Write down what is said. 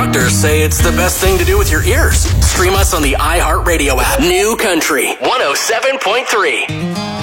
doctors say it's the best thing to do with your ears. Stream us on the iHeartRadio app. New Country 107.3.